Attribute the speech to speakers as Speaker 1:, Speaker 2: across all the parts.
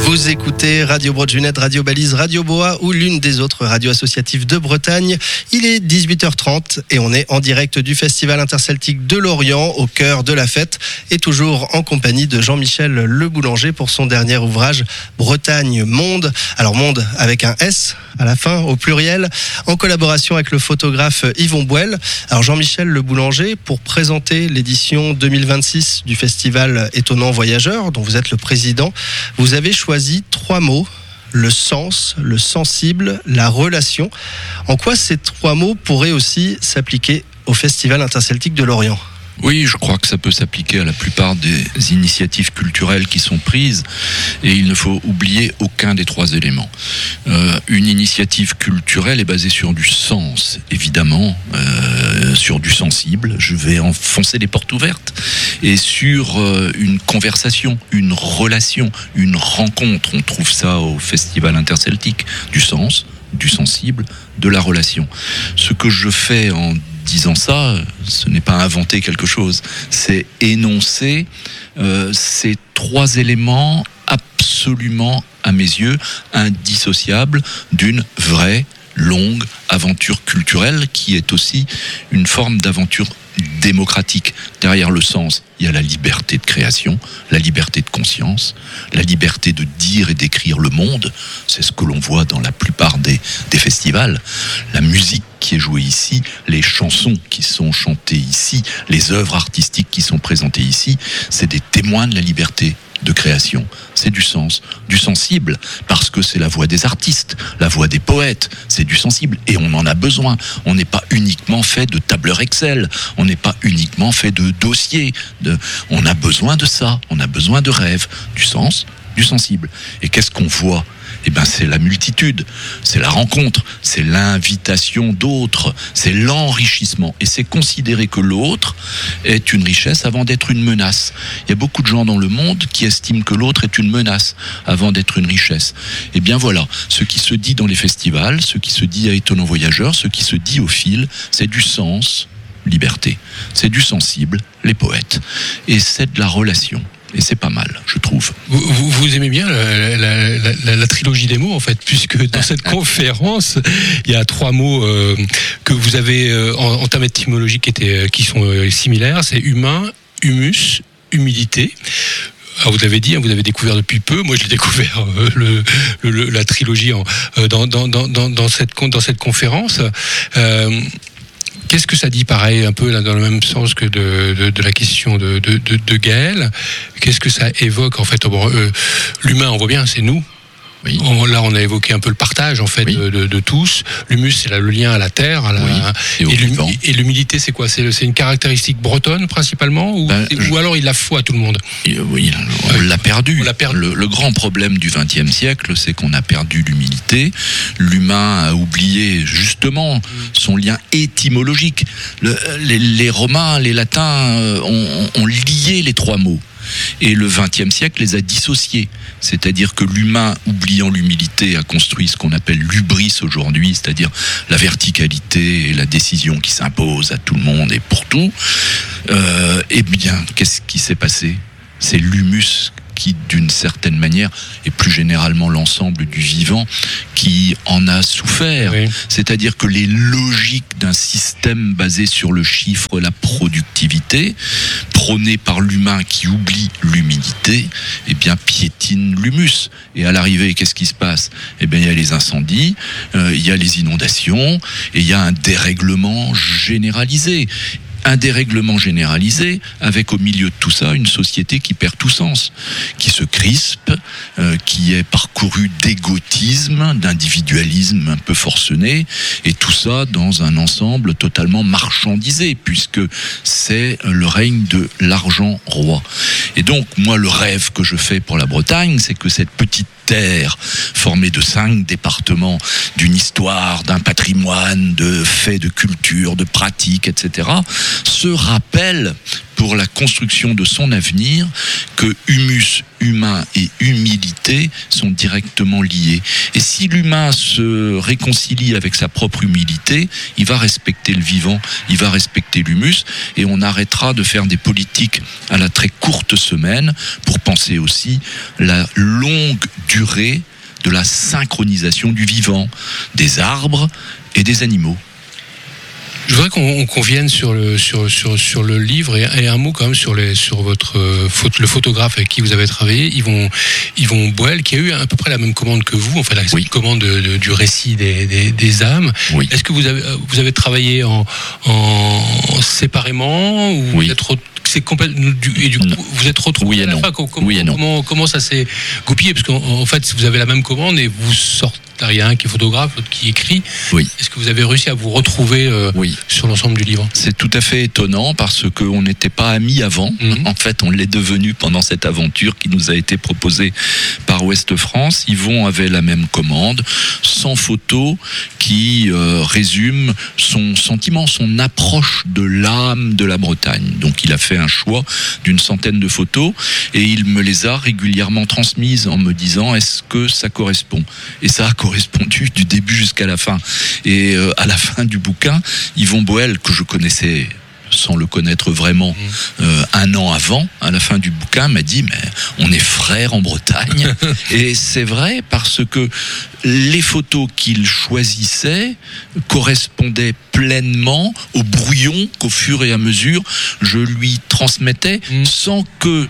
Speaker 1: Vous écoutez Radio Broadjunette, Radio Balise, Radio Boa ou l'une des autres radios associatives de Bretagne. Il est 18h30 et on est en direct du Festival interceltique de Lorient, au cœur de la fête, et toujours en compagnie de Jean-Michel Le Boulanger pour son dernier ouvrage Bretagne Monde. Alors Monde avec un S à la fin, au pluriel, en collaboration avec le photographe Yvon Bouel. Alors Jean-Michel Le Boulanger, pour présenter l'édition 2026 du Festival Étonnant Voyageur, dont vous êtes le président, vous avez choisi 3 mots: le sens, le sensible, la relation. En quoi ces 3 mots pourraient aussi s'appliquer au Festival interceltique de Lorient ?
Speaker 2: Oui, je crois que ça peut s'appliquer à la plupart des initiatives culturelles qui sont prises, et il ne faut oublier aucun des 3 éléments. Une initiative culturelle est basée sur du sens, évidemment, sur du sensible, je vais enfoncer les portes ouvertes, et sur une conversation, une relation, une rencontre. On trouve ça au Festival interceltique, du sens, du sensible, de la relation. Ce que je fais en disant ça, ce n'est pas inventer quelque chose, c'est énoncer ces 3 éléments absolument, à mes yeux, indissociables d'une vraie, longue aventure culturelle qui est aussi une forme d'aventure démocratique. Derrière le sens, il y a la liberté de création, la liberté de conscience, la liberté de dire et d'écrire le monde. C'est ce que l'on voit dans la plupart des festivals. La musique qui est jouée ici, les chansons qui sont chantées ici, les œuvres artistiques qui sont présentées ici, c'est des témoins de la liberté de création. C'est du sens, du sensible, parce que c'est la voix des artistes, la voix des poètes, c'est du sensible, et on en a besoin. On n'est pas uniquement fait de tableurs Excel, on n'est pas uniquement fait de dossiers, on a besoin de ça, on a besoin de rêves, du sens, du sensible. Et qu'est-ce qu'on voit ? Eh ben, c'est la multitude, c'est la rencontre, c'est l'invitation d'autres, c'est l'enrichissement. Et c'est considérer que l'autre est une richesse avant d'être une menace. Il y a beaucoup de gens dans le monde qui estiment que l'autre est une menace avant d'être une richesse. Eh bien voilà, ce qui se dit dans les festivals, ce qui se dit à Étonnant Voyageur, ce qui se dit au fil, c'est du sens, liberté. C'est du sensible, les poètes. Et c'est de la relation. Et c'est pas mal, je trouve.
Speaker 3: Vous aimez bien la trilogie des mots, en fait, puisque dans cette conférence, il y a 3 mots que vous avez en termes étymologiques qui sont similaires. C'est humain, humus, humilité. Alors vous avez dit, vous avez découvert depuis peu. Moi, j'ai découvert la trilogie dans cette conférence. Qu'est-ce que ça dit, pareil, un peu là, dans le même sens que de la question de Gaël? Qu'est-ce que ça évoque, en fait? L'humain, on voit bien, c'est nous. Oui. Là, on a évoqué un peu le partage, en fait, oui, de tous. L'humus, c'est le lien à la terre. Et l'humilité, c'est quoi? C'est une caractéristique bretonne, principalement, ou alors il la faut à tout le monde?
Speaker 2: Oui, on l'a perdu. Le grand problème du XXe siècle, c'est qu'on a perdu l'humilité. L'humain a oublié, justement, son lien étymologique. Les Romains, les Latins ont lié les 3 mots. Et le XXe siècle les a dissociés. C'est-à-dire que l'humain, oubliant l'humilité, a construit ce qu'on appelle l'hubris aujourd'hui, c'est-à-dire la verticalité et la décision qui s'impose à tout le monde et pour tout. Eh bien, qu'est-ce qui s'est passé ? C'est l'humus qui, d'une certaine manière, et plus généralement l'ensemble du vivant, qui en a souffert. Oui. C'est-à-dire que les logiques d'un système basé sur le chiffre, la productivité, prôné par l'humain qui oublie l'humilité, eh bien, piétine l'humus. Et à l'arrivée, qu'est-ce qui se passe ? Eh bien, il y a les incendies, il y a les inondations, et il y a un dérèglement généralisé. Un dérèglement généralisé, avec au milieu de tout ça une société qui perd tout sens, qui se crispe, qui est parcourue d'égotisme, d'individualisme un peu forcené, et tout ça dans un ensemble totalement marchandisé, puisque c'est le règne de l'argent roi. Et donc, moi, le rêve que je fais pour la Bretagne, c'est que cette petite terre formée de 5 départements, d'une histoire, d'un patrimoine, de faits, de culture, de pratiques, etc., se rappelle pour la construction de son avenir que humus, humain et humilité sont directement liés. Et si l'humain se réconcilie avec sa propre humilité, il va respecter le vivant, il va respecter l'humus, et on arrêtera de faire des politiques à la très courte semaine pour penser aussi la longue durée de la synchronisation du vivant, des arbres et des animaux.
Speaker 3: Je voudrais qu'on vienne sur le livre et un mot quand même sur votre le photographe avec qui vous avez travaillé, Yvon Boel, qui a eu à peu près la même commande que vous, enfin la commande du récit des âmes.
Speaker 2: Oui.
Speaker 3: Est-ce que vous avez travaillé en séparément ou
Speaker 2: Oui.
Speaker 3: vous êtes c'est complètement et du coup vous êtes retrouvés à la fin. Comment ça s'est goupillé, parce qu'en fait vous avez la même commande et vous sortez un qui est photographe, l'autre qui écrit.
Speaker 2: Oui.
Speaker 3: Est-ce que vous avez réussi à vous retrouver sur l'ensemble du livre?
Speaker 2: C'est tout à fait étonnant parce qu'on n'était pas amis avant. En fait, on l'est devenu pendant cette aventure qui nous a été proposée par Ouest France. Yvon avait la même commande, 100 photos qui résument son sentiment, son approche de l'âme de la Bretagne. Donc il a fait un choix d'une centaine de photos et il me les a régulièrement transmises en me disant est-ce que ça correspond? Et ça a correspondu du début jusqu'à la fin. Et à la fin du bouquin, Yvon Boel, que je connaissais sans le connaître vraiment, un an avant, à la fin du bouquin, m'a dit mais on est frères en Bretagne. Et c'est vrai parce que les photos qu'il choisissait correspondaient pleinement au brouillon qu'au fur et à mesure je lui transmettais sans que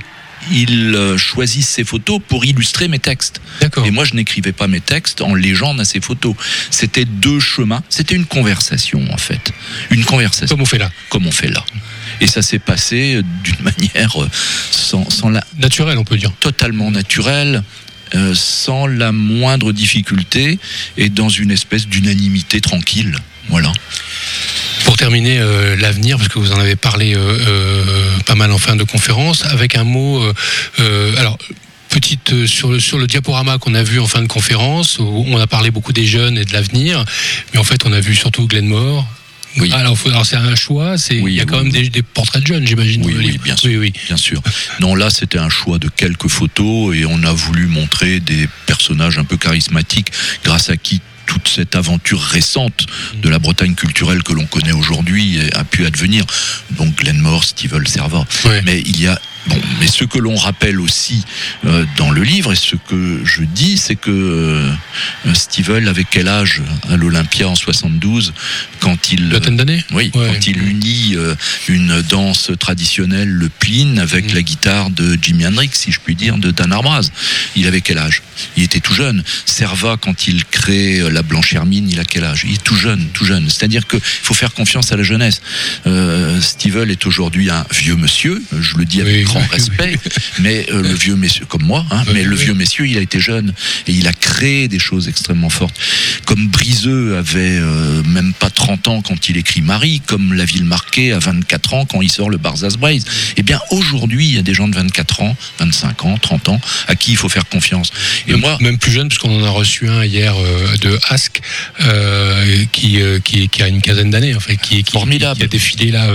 Speaker 2: il choisisse ses photos pour illustrer mes textes.
Speaker 3: D'accord.
Speaker 2: Et moi, je n'écrivais pas mes textes en légende à ses photos. C'était deux chemins. C'était une conversation, en fait. Une conversation. Comme on fait là. Et ça s'est passé d'une manière sans la...
Speaker 3: naturelle, on peut dire.
Speaker 2: Totalement naturelle. Sans la moindre difficulté et dans une espèce d'unanimité tranquille. Voilà.
Speaker 3: Pour terminer, l'avenir, parce que vous en avez parlé pas mal en fin de conférence, avec un mot... alors, petite sur le diaporama qu'on a vu en fin de conférence, où on a parlé beaucoup des jeunes et de l'avenir, mais en fait, on a vu surtout Glenmore. Oui. Alors c'est un choix, il y a quand même des portraits de jeunes, j'imagine.
Speaker 2: Oui, bien sûr.
Speaker 3: Oui.
Speaker 2: Bien sûr. Non, là, c'était un choix de quelques photos et on a voulu montrer des personnages un peu charismatiques, grâce à qui toute cette aventure récente de la Bretagne culturelle que l'on connaît aujourd'hui a pu advenir. Donc Glenmore, Stivell, Servat. Ouais. Mais il y a mais ce que l'on rappelle aussi dans le livre et ce que je dis, c'est que Stivell avait quel âge à l'Olympia en 72 quand il...
Speaker 3: Vingtaine d'années.
Speaker 2: Oui, quand il unit une danse traditionnelle, le pline, avec la guitare de Jimi Hendrix, si je puis dire, de Dan Arbraz. Il avait quel âge? Il était tout jeune. Servat, quand il crée la Blanche Hermine, il a quel âge? Il est tout jeune, tout jeune. C'est-à-dire qu'il faut faire confiance à la jeunesse. Stivell est aujourd'hui un vieux monsieur, je le dis avec grand respect, mais le vieux monsieur, comme moi, mais le vieux monsieur, il a été jeune et il a créé des choses extrêmement fortes. Comme Briseux avait même pas 30 ans quand il écrit Marie, comme La Ville Marquée à 24 ans quand il sort le Barzaz Braise. Eh bien, aujourd'hui, il y a des gens de 24 ans, 25 ans, 30 ans, à qui il faut faire confiance. Et moi,
Speaker 3: même plus jeune, parce qu'on en a reçu un hier de Ask, qui a une quinzaine d'années, en fait, qui
Speaker 2: formidable,
Speaker 3: qui a défilé là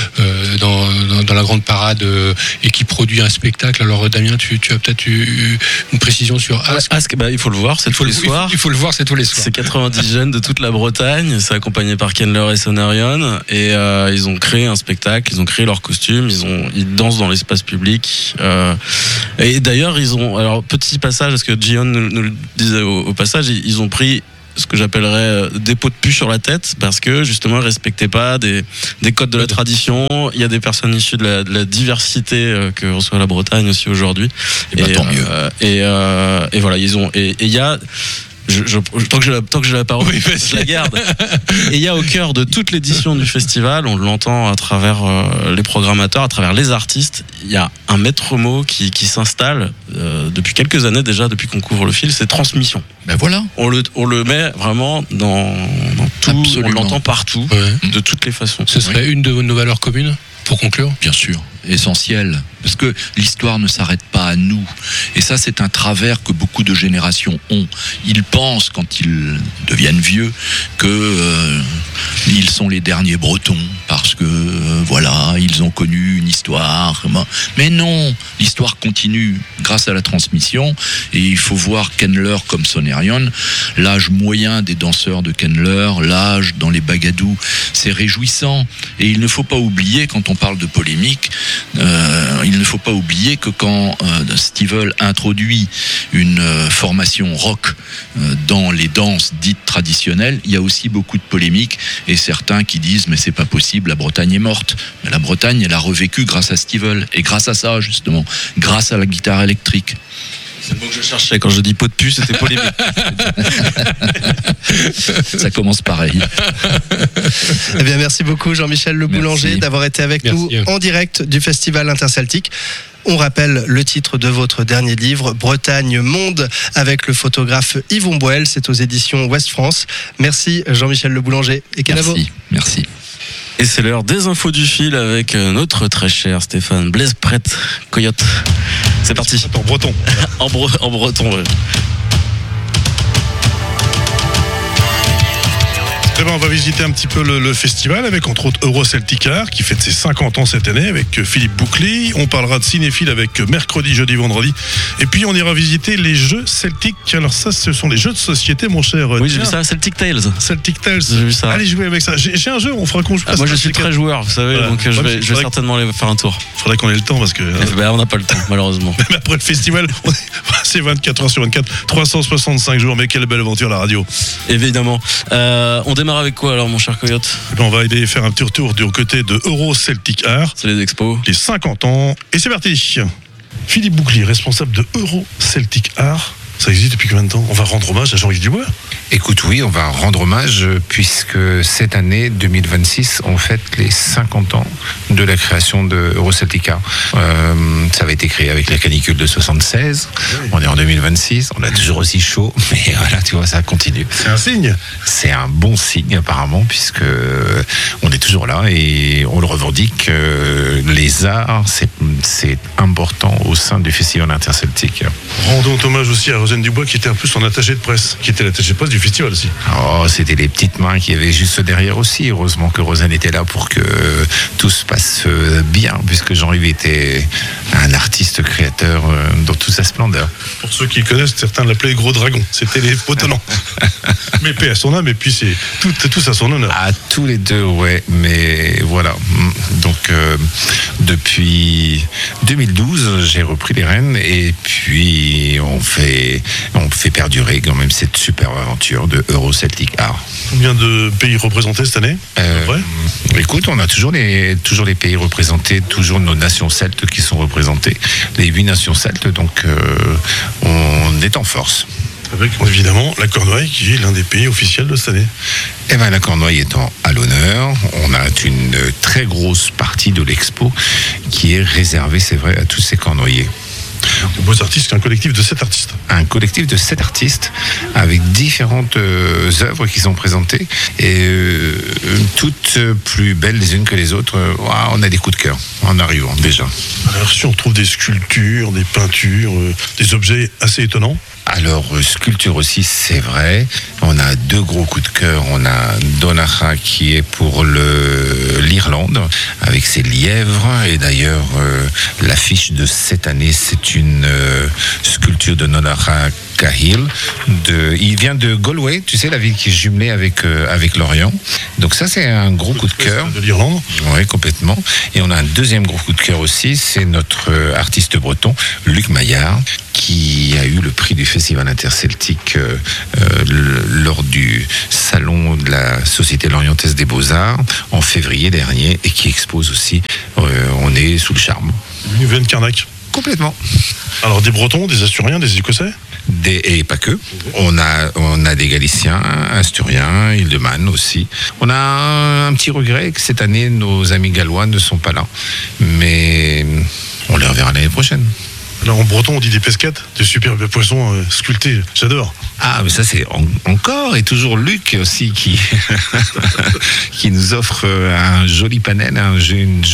Speaker 3: dans la grande parade et qui produit un spectacle. Alors Damien, tu as peut-être eu une précision sur Ask.
Speaker 4: Ask, il faut le voir, c'est tous les soirs.
Speaker 3: Il faut le voir, c'est tous les soirs.
Speaker 4: C'est 90 jeunes de toute la Bretagne, c'est accompagné par Kenler et Sonarion, et ils ont créé un spectacle, ils ont créé leurs costumes, ils dansent dans l'espace public. Et d'ailleurs, alors petit passage, parce que Gian nous le disait au passage, ils ont pris ce que j'appellerais des pots de pu sur la tête, parce que justement ils respectaient pas des codes de la tradition. Il y a des personnes issues de la diversité que reçoit la Bretagne aussi aujourd'hui.
Speaker 2: Et tant mieux.
Speaker 4: Et voilà, il y a tant que j'ai la parole, je la garde. Et il y a au cœur de toute l'édition du festival, on l'entend à travers les programmateurs, à travers les artistes, il y a un maître mot qui s'installe depuis quelques années déjà, depuis qu'on couvre le fil, c'est transmission.
Speaker 2: Ben voilà.
Speaker 4: On le met vraiment dans tout, absolument. On l'entend partout, de toutes les façons.
Speaker 3: Ce serait une de nos valeurs communes, pour conclure?
Speaker 2: Bien sûr, essentiel. Parce que l'histoire ne s'arrête pas à nous. Et ça, c'est un travers que beaucoup de générations ont. Ils pensent, quand ils deviennent vieux, que ils sont les derniers Bretons, parce que voilà, ils ont connu une histoire. Mais non, l'histoire continue grâce à la transmission. Et il faut voir Kenler comme Sonarion. L'âge moyen des danseurs de Kenler, l'âge dans les Bagadous, c'est réjouissant. Et il ne faut pas oublier, quand on parle de polémique, il ne faut pas oublier que quand Stivell introduit une formation rock dans les danses dites traditionnelles, il y a aussi beaucoup de polémiques et certains qui disent mais c'est pas possible, la Bretagne est morte. Mais la Bretagne, elle a revécu grâce à Stivell et grâce à ça justement, grâce à la guitare électrique.
Speaker 4: C'est le mot que je cherchais quand je dis pot de puce, c'était polémique.
Speaker 2: Ça commence pareil.
Speaker 1: Eh bien, merci beaucoup Jean-Michel Le Boulanger d'avoir été avec nous en direct du Festival Interceltique. On rappelle le titre de votre dernier livre, Bretagne Monde, avec le photographe Yvon Boel. C'est aux éditions Ouest France. Merci Jean-Michel Le Boulanger et Kenavo.
Speaker 2: Merci.
Speaker 4: Et c'est l'heure des infos du fil avec notre très cher Stéphane Blaise Prête Coyote. C'est parti.
Speaker 5: En breton.
Speaker 4: en breton, ouais.
Speaker 5: Eh ben, on va visiter un petit peu le festival avec entre autres Euroceltic Art qui fête ses 50 ans cette année avec Philippe Boucly. On parlera de cinéphile avec mercredi, jeudi, vendredi. Et puis on ira visiter les jeux celtiques. Alors ça, ce sont les jeux de société, mon cher.
Speaker 4: Oui, j'ai vu ça, Celtic Tales.
Speaker 5: Celtic Tales.
Speaker 4: J'ai vu ça.
Speaker 5: Allez jouer avec ça. J'ai un jeu, on fera qu'on joue.
Speaker 4: Moi je suis très joueur, vous savez, voilà. Donc je vais certainement aller faire un tour.
Speaker 5: Faudrait qu'on ait le temps parce que.
Speaker 4: On n'a pas le temps, malheureusement.
Speaker 5: Même après le festival, c'est 24 heures sur 24, 365 jours. Mais quelle belle aventure la radio.
Speaker 4: Évidemment. On démarre avec quoi alors, mon cher Coyote?
Speaker 5: On va aller faire un petit retour du côté de Euroceltic Art.
Speaker 4: C'est les expos.
Speaker 5: Les 50 ans. Et c'est parti. Philippe Boucly, responsable de Euroceltic Art. Ça existe depuis combien de temps? On va rendre hommage à Jean-Yves Dubois.
Speaker 6: Écoute, oui, on va rendre hommage puisque cette année, 2026, on fête les 50 ans de la création de Euroceltic Art. Ça avait été créé avec la canicule de 76. Oui. On est en 2026, on a toujours aussi chaud, mais voilà, tu vois, ça continue.
Speaker 5: C'est un signe.
Speaker 6: C'est un bon signe apparemment puisque on est toujours là et on le revendique. Les arts, c'est important au sein du Festival Interceltique.
Speaker 5: Rendons hommage aussi à Rosane Dubois qui était un peu son attaché de presse, qui était l'attaché de presse du festival aussi.
Speaker 6: Oh, c'était les petites mains qui avaient juste derrière aussi. Heureusement que Rosane était là pour que tout se passe bien, puisque Jean-Yves était un artiste créateur dans toute sa splendeur.
Speaker 5: Pour ceux qui connaissent, certains l'appelaient Gros Dragon. C'était les potelans. Mais paix à son âme, et puis c'est tout à son honneur.
Speaker 6: À tous les deux, ouais. Mais voilà. Donc, depuis 2012, j'ai repris les rênes, et puis on fait perdurer quand même cette superbe aventure de Euroceltic Art.
Speaker 5: Combien de pays représentés cette année?
Speaker 6: Écoute, on a toujours les pays représentés, toujours nos nations celtes qui sont représentées, les 8 nations celtes, donc on est en force.
Speaker 5: Avec évidemment la Cornouaille qui est l'un des pays officiels de cette année.
Speaker 6: Eh bien, la Cornouaille étant à l'honneur, on a une très grosse partie de l'expo qui est réservée, c'est vrai, à tous ces cornouaillers.
Speaker 5: De beaux artistes, un collectif de 7 artistes.
Speaker 6: Un collectif de 7 artistes avec différentes œuvres qui sont présentées et toutes plus belles les unes que les autres. On a des coups de cœur en arrivant déjà.
Speaker 5: Alors si on trouve des sculptures, des peintures, des objets assez étonnants.
Speaker 6: Alors, sculpture aussi, c'est vrai. On a 2 gros coups de cœur. On a Donacha qui est pour l'Irlande, avec ses lièvres. Et d'ailleurs, l'affiche de cette année, c'est une sculpture de Donacha Cahill. Il vient de Galway, tu sais, la ville qui est jumelée avec Lorient. Donc ça, c'est un gros coup de cœur.
Speaker 5: De l'Irlande.
Speaker 6: Oui, complètement. Et on a un deuxième gros coup de cœur aussi, c'est notre artiste breton, Luc Maillard, qui a eu le prix du Festival Interceltique lors du salon de la Société Lorientaise des Beaux-Arts en février dernier et qui expose aussi. On est sous le charme.
Speaker 5: Une veine Carnac.
Speaker 6: Complètement.
Speaker 5: Alors des Bretons, des Asturiens, des Écossais?
Speaker 6: Et pas que. On a des Galiciens, Asturiens, Île-de-Man aussi. On a un petit regret que cette année, nos amis gallois ne sont pas là. Mais on les reverra l'année prochaine.
Speaker 5: Alors en breton, on dit des pesquettes, des superbes poissons sculptés. J'adore.
Speaker 6: Ah, mais ça, c'est encore et toujours Luc aussi qui nous offre un joli panel, une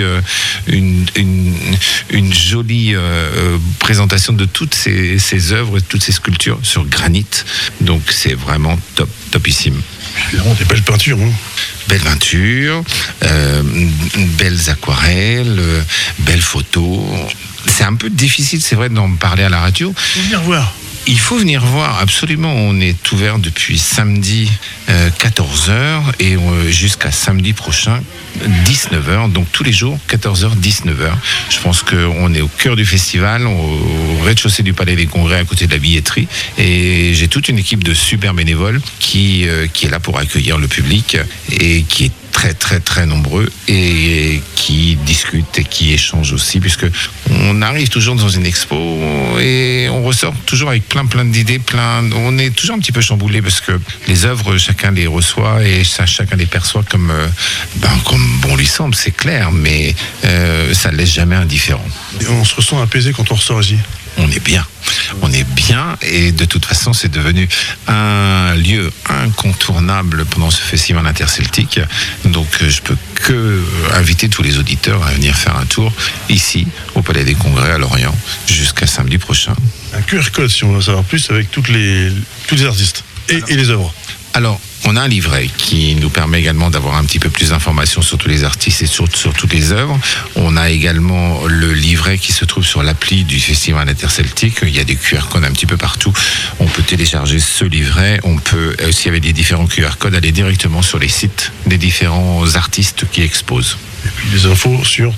Speaker 6: jolie présentation de toutes ces œuvres, toutes ces sculptures sur granit. Donc, c'est vraiment topissime.
Speaker 5: Évidemment, des belles peintures.
Speaker 6: Belles peintures, belles aquarelles, belles photos. C'est un peu difficile, c'est vrai, d'en parler à la radio.
Speaker 5: Faut venir voir.
Speaker 6: Il faut venir voir, absolument. On est ouvert depuis samedi 14h et jusqu'à samedi prochain 19h. Donc tous les jours 14h, 19h. Je pense qu'on est au cœur du festival, au rez-de-chaussée du Palais des Congrès, à côté de la billetterie. Et j'ai toute une équipe de super bénévoles qui est là pour accueillir le public et qui est très très très nombreux et qui discutent et qui échangent aussi, puisque on arrive toujours dans une expo et on ressort toujours avec plein d'idées, on est toujours un petit peu chamboulé parce que les œuvres, chacun les reçoit et chacun les perçoit comme bon lui semble, c'est clair, mais ça ne laisse jamais indifférent.
Speaker 5: Et on se ressent apaisé quand on ressort ici.
Speaker 6: On est bien et de toute façon c'est devenu un lieu incontournable pendant ce festival interceltique, donc je peux que inviter tous les auditeurs à venir faire un tour ici au Palais des Congrès à Lorient jusqu'à samedi prochain.
Speaker 5: Un QR code si on veut en savoir plus avec tous les artistes et les œuvres.
Speaker 6: Alors, on a un livret qui nous permet également d'avoir un petit peu plus d'informations sur tous les artistes et sur toutes les œuvres. On a également le livret qui se trouve sur l'appli du Festival Interceltique. Il y a des QR codes un petit peu partout. On peut télécharger ce livret. On peut aussi, avec les différents QR codes, aller directement sur les sites des différents artistes qui exposent.
Speaker 5: Et puis les infos sur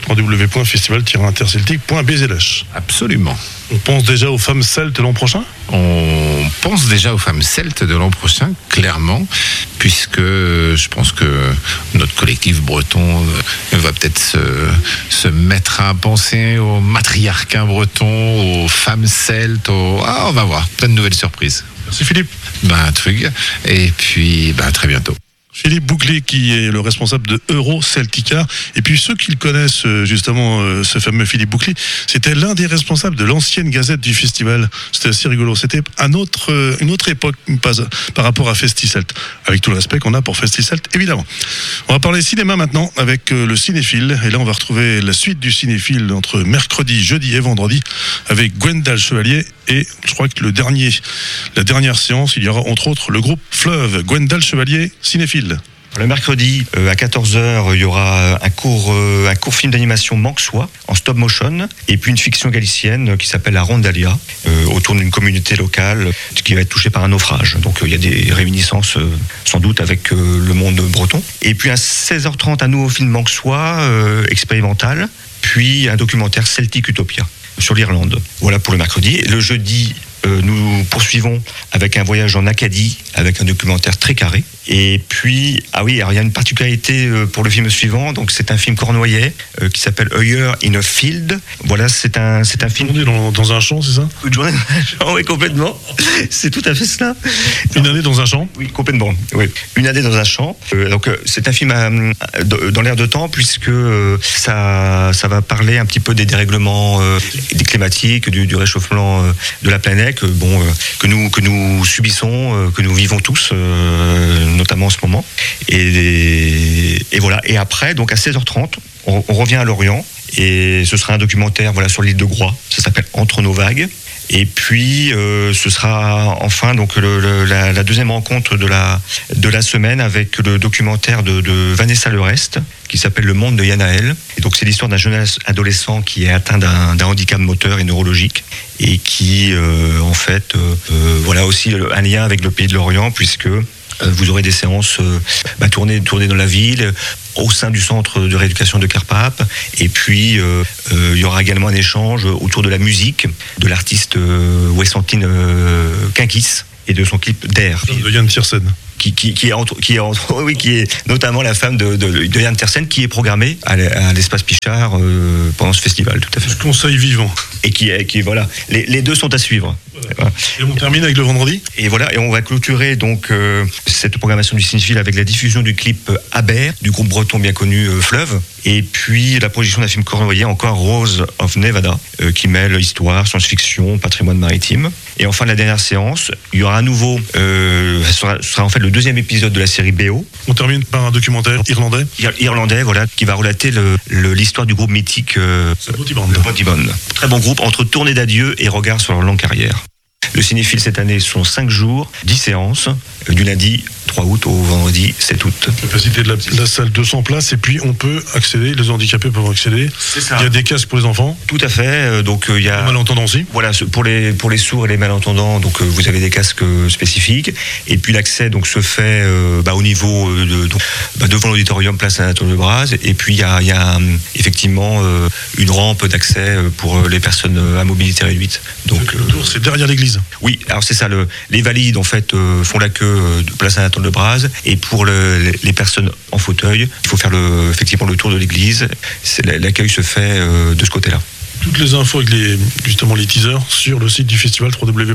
Speaker 5: www.festival-interceltique.bzlh.
Speaker 6: Absolument.
Speaker 5: On pense déjà aux femmes celtes l'an prochain ?
Speaker 6: On pense déjà aux femmes celtes de l'an prochain, clairement, puisque je pense que notre collectif breton va peut-être se mettre à penser au matriarcat breton, aux femmes celtes, on va voir, plein de nouvelles surprises.
Speaker 5: Merci Philippe.
Speaker 6: Trug, et puis très bientôt.
Speaker 5: Philippe Bouclé, qui est le responsable de Euroceltica. Et puis ceux qui le connaissent, justement, ce fameux Philippe Bouclé, c'était l'un des responsables de l'ancienne Gazette du festival. C'était assez rigolo. C'était une autre époque par rapport à Festicelt, avec tout l'aspect qu'on a pour Festicelt, évidemment. On va parler cinéma maintenant avec le Cinéphile. Et là, on va retrouver la suite du Cinéphile entre mercredi, jeudi et vendredi avec Gwendal Chevalier. Et je crois que la dernière séance, il y aura entre autres le groupe Fleuve. Gwendal Chevalier, Cinéphile.
Speaker 7: Le mercredi à 14h, il y aura un court film d'animation Manxois en stop motion et puis une fiction galicienne qui s'appelle La Rondalia autour d'une communauté locale qui va être touchée par un naufrage. Donc il y a des réminiscences sans doute avec le monde breton. Et puis à 16h30, un nouveau film Manxois expérimental, puis un documentaire Celtic Utopia sur l'Irlande. Voilà pour le mercredi. Le jeudi, nous poursuivons avec un voyage en Acadie, avec un documentaire très carré. Et puis, alors il y a une particularité pour le film suivant, donc c'est un film cornouaillais qui s'appelle A Year in a Field. Voilà, c'est un film...
Speaker 5: On est dans un champ, c'est ça ?
Speaker 7: Une journée dans un champ, oui, complètement. C'est tout à fait cela.
Speaker 5: Une année dans un champ ?
Speaker 7: Oui, complètement. Oui. Une année dans un champ. Donc c'est un film dans l'air de temps, puisque ça va parler un petit peu des dérèglements des climatiques, du réchauffement de la planète, que nous subissons, que nous vivons tous, notamment en ce moment. Et voilà. Et après, donc à 16h30, on revient à Lorient et ce sera un documentaire sur l'île de Groix. Ça s'appelle Entre nos vagues. Et puis ce sera enfin donc la deuxième rencontre de la semaine avec le documentaire de Vanessa Lerest qui s'appelle Le Monde de Yanaël. Et donc c'est l'histoire d'un jeune adolescent qui est atteint d'un handicap moteur et neurologique et qui voilà aussi un lien avec le pays de l'Orient, puisque vous aurez des séances tournées dans la ville, au sein du centre de rééducation de Carpape. Et puis, il y aura également un échange autour de la musique de l'artiste Wessantine Kinkis et de son clip d'Air.
Speaker 5: De Yann Tiersen.
Speaker 7: Qui est notamment la femme de Yann Tiersen, qui est programmée à l'espace Pichard pendant ce festival, tout à fait.
Speaker 5: Je conseille vivant.
Speaker 7: Et qui voilà, les deux sont à suivre.
Speaker 5: Voilà. Et on termine avec le vendredi.
Speaker 7: Et voilà, et on va clôturer donc cette programmation du Cinéphile avec la diffusion du clip Aber du groupe breton bien connu Fleuve, et puis la projection d'un film cornouaillais encore, Rose of Nevada, qui mêle histoire, science-fiction, patrimoine maritime. Et enfin la dernière séance, il y aura à nouveau, ce sera en fait le deuxième épisode de la série BO.
Speaker 5: On termine par un documentaire irlandais. Voilà, qui va relater l'histoire du groupe mythique Body Band. Très bon groupe, entre tournée d'adieu et regard sur leur longue carrière. Le Cinéphile cette année sont 5 jours, 10 séances, du lundi
Speaker 7: 3 août au vendredi 7 août.
Speaker 5: Capacité de la salle 200 places, et puis on peut accéder, les handicapés peuvent accéder.
Speaker 7: C'est ça.
Speaker 5: Il y a des casques pour les enfants.
Speaker 7: Tout à fait. Donc il y a
Speaker 5: Les malentendants aussi.
Speaker 7: Voilà, pour les sourds et les malentendants, donc vous avez des casques spécifiques. Et puis l'accès donc se fait au niveau devant l'auditorium place Anatole Lebras. Et puis il y a effectivement une rampe d'accès pour les personnes à mobilité réduite. Donc
Speaker 5: Le tour, c'est derrière l'église.
Speaker 7: oui, alors c'est ça. Les valides en fait font la queue de place Anatole Lebras. Et pour les personnes en fauteuil, il faut faire effectivement le tour de l'église. L'accueil se fait de ce côté-là.
Speaker 5: Toutes les infos avec les teasers sur le site du festival,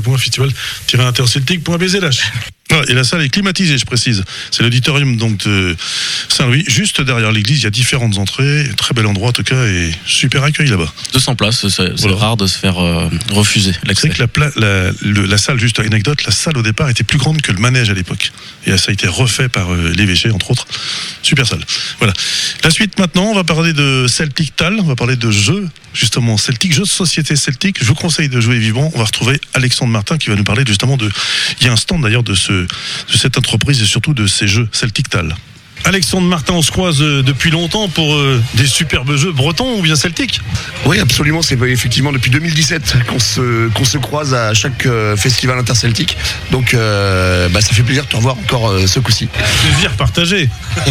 Speaker 5: www.festival-interceltique.bzh. Et la salle est climatisée, je précise. C'est l'auditorium donc de Saint-Louis, juste derrière l'église. Il y a différentes entrées, très bel endroit en tout cas, et super accueil là-bas.
Speaker 4: 200 places, c'est
Speaker 5: Voilà.
Speaker 4: rare de se faire refuser l'accès.
Speaker 5: C'est que la salle, juste anecdote, la salle au départ était plus grande que le manège à l'époque. Et ça a été refait par l'évêché, entre autres. Super salle. Voilà. La suite maintenant, on va parler de Celtic Tal, on va parler de jeux, justement, Celtic, jeux de société Celtic. Je vous conseille de jouer vivant. On va retrouver Alexandre Martin qui va nous parler justement il y a un stand d'ailleurs de cette entreprise et surtout de ces jeux Celtic Tal. Alexandre Martin, on se croise depuis longtemps pour des superbes jeux bretons ou bien celtiques.
Speaker 8: Oui, absolument. C'est effectivement depuis 2017 qu'on se croise à chaque festival interceltique. Donc, ça fait plaisir de te revoir encore ce coup-ci.
Speaker 5: Plaisir partagé.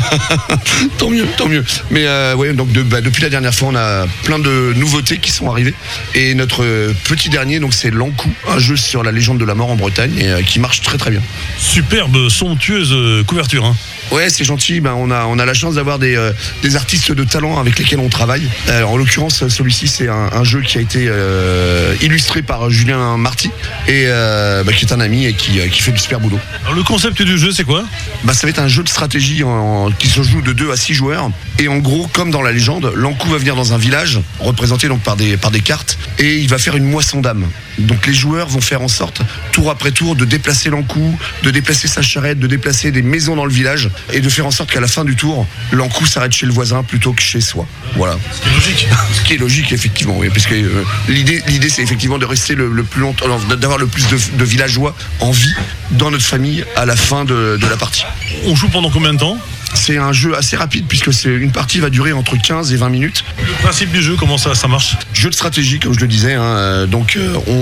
Speaker 8: Tant mieux. Mais donc depuis la dernière fois, on a plein de nouveautés qui sont arrivées. Et notre petit dernier, donc c'est L'Ankou, un jeu sur la légende de la mort en Bretagne et qui marche très très bien.
Speaker 5: Superbe, somptueuse couverture. Hein.
Speaker 8: Ouais, c'est gentil. On a la chance d'avoir des artistes de talent avec lesquels on travaille. En l'occurrence, celui-ci, c'est un jeu qui a été illustré par Julien Marty et qui est un ami et qui fait du super boulot.
Speaker 5: Alors le concept du jeu, c'est quoi ?
Speaker 8: Ça va être un jeu de stratégie qui se joue de 2 à 6 joueurs. Et en gros, comme dans la légende, L'Ankou va venir dans un village, représenté donc par des cartes, et il va faire une moisson d'âmes. Donc les joueurs vont faire en sorte, tour après tour, de déplacer L'Ankou, de déplacer sa charrette, de déplacer des maisons dans le village, et de faire en sorte qu'à la fin du tour, L'Ankou s'arrête chez le voisin plutôt que chez soi. Voilà.
Speaker 5: C'est logique.
Speaker 8: Ce qui est logique, effectivement, oui, parce que l'idée, c'est effectivement de rester le plus longtemps, d'avoir le plus de villageois en vie dans notre famille à la fin de la partie.
Speaker 5: On joue pendant combien de temps ?
Speaker 8: C'est un jeu assez rapide puisque une partie va durer entre 15 et 20 minutes.
Speaker 5: Le principe du jeu, comment ça marche ?
Speaker 8: Jeu de stratégie, comme je le disais. Donc,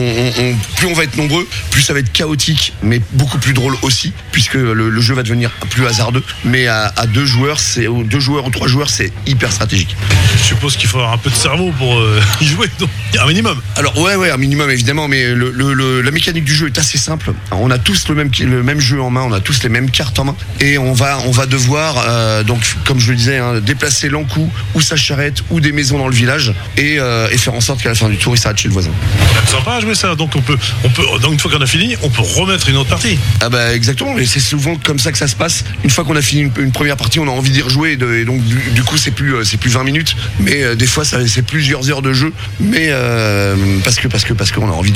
Speaker 8: plus on va être nombreux, plus ça va être chaotique, mais beaucoup plus drôle aussi, puisque le jeu va devenir plus hasardeux. Mais à 2 joueurs, 2 joueurs ou 3 joueurs, c'est hyper stratégique.
Speaker 5: Je suppose qu'il faut avoir un peu de cerveau pour y jouer, donc un minimum.
Speaker 8: Alors ouais, un minimum évidemment, mais la mécanique du jeu est assez simple. On a tous le même jeu en main, on a tous les mêmes cartes en main, et on va devoir donc comme je le disais, déplacer L'Ankou ou sa charrette ou des maisons dans le village et faire en sorte qu'à la fin du tour il s'arrête chez le voisin.
Speaker 5: C'est sympa à jouer ça, donc on peut donc une fois qu'on a fini, on peut remettre une autre partie.
Speaker 8: Ah exactement, et c'est souvent comme ça que ça se passe. Une fois qu'on a fini une première partie, on a envie d'y rejouer, et donc du coup c'est plus 20 minutes, mais des fois c'est plusieurs heures de jeu, mais parce qu'on a envie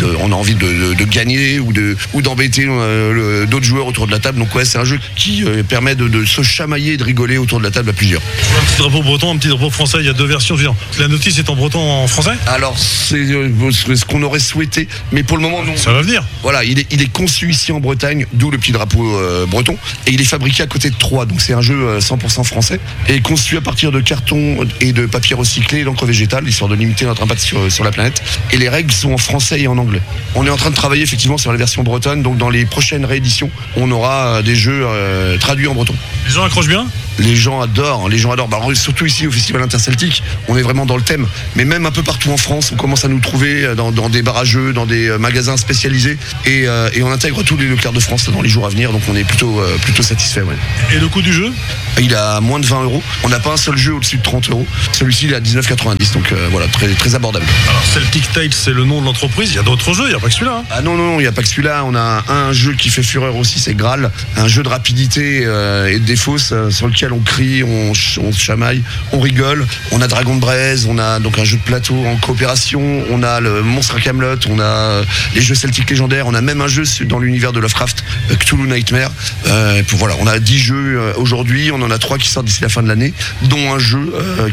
Speaker 8: de gagner ou d'embêter d'autres joueurs autour de la table. Donc ouais, c'est un jeu qui permet de se chamailler et de rigoler autour de la table à plusieurs.
Speaker 5: Un petit drapeau breton, un petit drapeau français, il y a 2 versions. La notice est en breton, en français ?
Speaker 8: Alors c'est ce qu'on aurait souhaité, mais pour le moment non.
Speaker 5: Ça va venir.
Speaker 8: Voilà, il est conçu ici en Bretagne, d'où le petit drapeau breton, et il est fabriqué à côté de Troyes, donc c'est un jeu 100% français, et conçu à partir de carton et de papier recyclé, d'encre végétale, histoire de limiter notre impact sur la planète. Et les règles sont en français et en anglais. On est en train de travailler effectivement sur la version bretonne, donc dans les prochaines rééditions, on aura des jeux traduits en breton.
Speaker 5: Les gens accrochent bien ?
Speaker 8: Les gens adorent. Alors, surtout ici au Festival Interceltique, on est vraiment dans le thème. Mais même un peu partout en France, on commence à nous trouver dans des bars à jeux, dans des magasins spécialisés, et on intègre tous les Leclerc de France dans les jours à venir. Donc on est plutôt satisfait. Ouais.
Speaker 5: Et le coût du jeu ?
Speaker 8: Il a moins de 20 €. On n'a pas un seul jeu au-dessus de 30 €. Celui-ci il est à 19,90 €. Donc voilà, très très abordable.
Speaker 5: Alors Celtic Tales, c'est le nom de l'entreprise. Il y a d'autres jeux, il n'y a pas que celui-là. Hein.
Speaker 8: Ah non, il n'y a pas que celui-là. On a un jeu qui fait fureur aussi, c'est Graal, un jeu de rapidité et de défausse sur lequel lequel on crie, on se chamaille, on rigole. On a Dragon de Braise, on a donc un jeu de plateau en coopération, on a le Monstre à Camelot, on a les jeux celtiques légendaires, on a même un jeu dans l'univers de Lovecraft, Cthulhu Nightmare. Voilà, on a 10 jeux aujourd'hui, on en a 3 qui sortent d'ici la fin de l'année, dont un jeu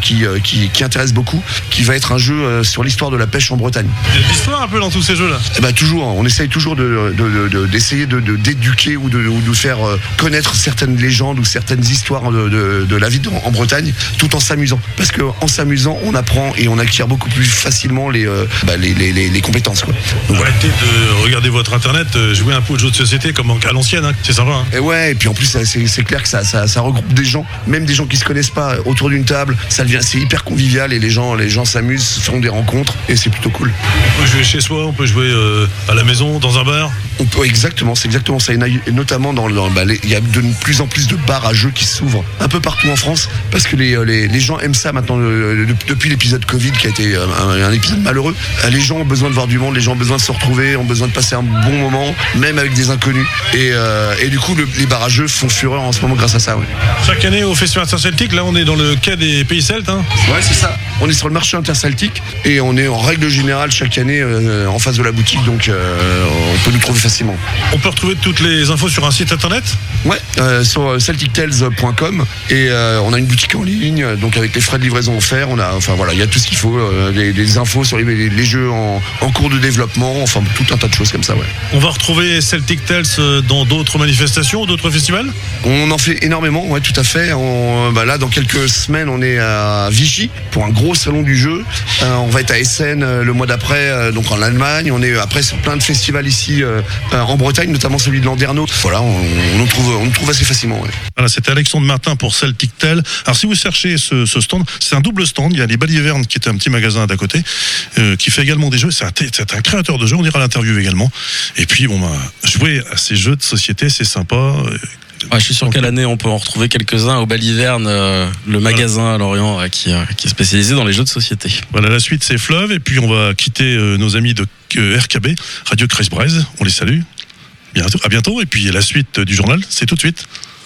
Speaker 8: qui intéresse beaucoup, qui va être un jeu sur l'histoire de la pêche en Bretagne.
Speaker 5: Il y a de l'histoire un peu dans tous ces jeux-là.
Speaker 8: Toujours, on essaye toujours d'essayer d'éduquer ou de faire connaître certaines légendes ou certaines histoires de la vie en Bretagne, tout en s'amusant. Parce qu'en s'amusant, on apprend et on acquiert beaucoup plus facilement les compétences, quoi. Donc,
Speaker 5: arrêtez de regarder votre internet, jouer un peu aux jeux de société comme à l'ancienne, hein. C'est sympa. Hein.
Speaker 8: Et puis en plus c'est clair que ça regroupe des gens, même des gens qui se connaissent pas autour d'une table. C'est hyper convivial et les gens s'amusent, font des rencontres et c'est plutôt cool.
Speaker 5: On peut jouer chez soi, on peut jouer à la maison, dans un bar.
Speaker 8: On peut exactement ça. Et notamment il y a de plus en plus de bars à jeux qui s'ouvrent un peu partout en France parce que les gens aiment ça maintenant. Depuis l'épisode Covid qui a été un épisode malheureux, les gens ont besoin de voir du monde, les gens ont besoin de se retrouver, ont besoin de passer un bon moment, même avec des inconnus. Et du coup, les bars à jeux font fureur en ce moment grâce à ça. Ouais.
Speaker 5: Chaque année au Festival Interceltique, là on est dans le quai des pays celtes. Hein.
Speaker 8: Ouais, c'est ça. On est sur le marché interceltique et on est en règle générale chaque année en face de la boutique, donc on peut nous trouver facilement.
Speaker 5: On peut retrouver toutes les infos sur un site internet ?
Speaker 8: Ouais, sur celtictales.com et on a une boutique en ligne, donc avec les frais de livraison offerts, il y a tout ce qu'il faut, les infos sur les jeux en cours de développement, enfin tout un tas de choses comme ça. Ouais.
Speaker 5: On va retrouver Celtic Tales dans d'autres manifestations, d'autres festivals ?
Speaker 8: On en fait énormément, ouais, tout à fait. Là, dans quelques semaines, on est à Vichy pour un gros salon du jeu. On va être à Essen le mois d'après, donc en Allemagne. On est après sur plein de festivals ici en Bretagne, notamment celui de Landerneau. Voilà, on nous trouve assez facilement. Ouais.
Speaker 5: Voilà, c'était Alexandre Martin pour Celtic Tales. Alors si vous cherchez ce stand, c'est un double stand. Il y a les Balivernes qui était un petit magasin d'à côté, qui fait également des jeux. C'est un créateur de jeux. On ira à l'interview également. Et puis jouer à ces jeux de société, c'est sympa.
Speaker 4: Je suis sûr qu'à l'année on peut en retrouver quelques-uns au Baliverne, le magasin à Lorient qui est spécialisé dans les jeux de société.
Speaker 5: Voilà, la suite c'est Fleuve et puis on va quitter nos amis de RKB, Radio Crest-Braise. On les salue. À bientôt et puis la suite du journal, c'est tout de suite.